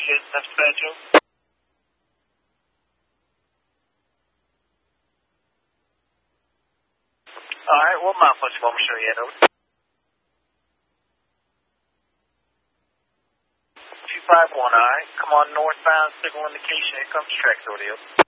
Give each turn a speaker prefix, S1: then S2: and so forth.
S1: Yes, that's bad, Joe. Alright, what milepost you want me to show you at, over? 251, alright. Come on northbound, signal indication, here comes track, over.